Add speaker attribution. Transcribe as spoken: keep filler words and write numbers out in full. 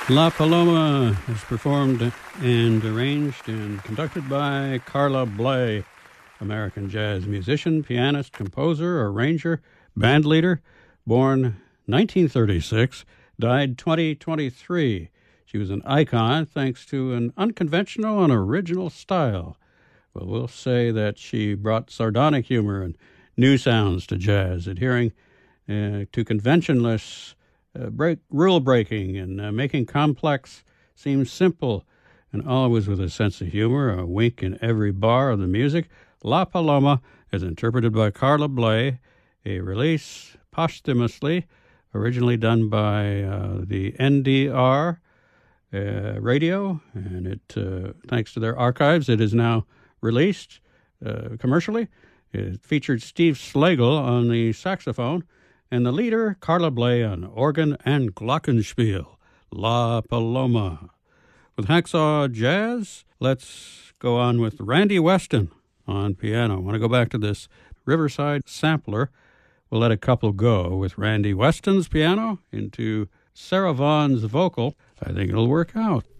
Speaker 1: La Paloma is performed and arranged and conducted by Carla Bley, American jazz musician, pianist, composer, arranger, band leader, born nineteen thirty-six, died twenty twenty-three. She was an icon thanks to an unconventional and original style. Well, we'll say that she brought sardonic humor and new sounds to jazz, adhering uh, to conventionless Uh, break, rule breaking and uh, making complex seem simple, and always with a sense of humor, a wink in every bar of the music. La Paloma is interpreted by Carla Bley, a release posthumously, originally done by uh, the N D R uh, radio, and it, uh, thanks to their archives, it is now released uh, commercially. It featured Steve Slagle on the saxophone, and the leader, Carla Bley, on organ and glockenspiel, La Paloma. With Hacksaw Jazz, let's go on with Randy Weston on piano. I want to go back to this Riverside sampler. We'll let a couple go with Randy Weston's piano into Sarah Vaughan's vocal. I think it'll work out.